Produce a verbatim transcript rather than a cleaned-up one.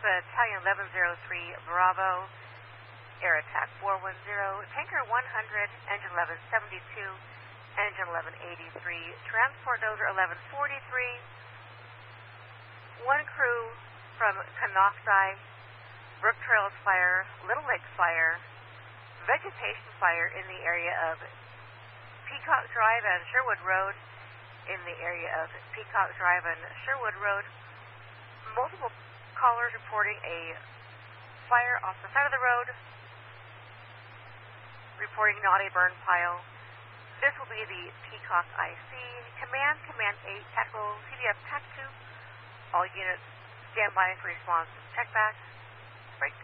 Battalion eleven oh three, Bravo, Air Attack four one zero, Tanker one hundred, Engine eleven seventy-two, Engine eleven eighty-three, Transport Dozer eleven forty-three, one crew from Canocti, Brook Trails Fire, Little Lake Fire, vegetation fire in the area of Peacock Drive and Sherwood Road, in the area of Peacock Drive and Sherwood Road. Multiple callers reporting a fire off the side of the road, reporting not a burn pile. This will be the Peacock I C. Command, Command eight, Tactical C D F TAC two. All units stand by for response. Check back. Break.